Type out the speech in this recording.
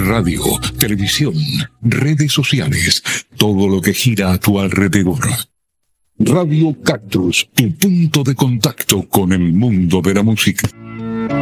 radio, televisión, redes sociales, todo lo que gira a tu alrededor. Radio Cactus, tu punto de contacto con el mundo de la música.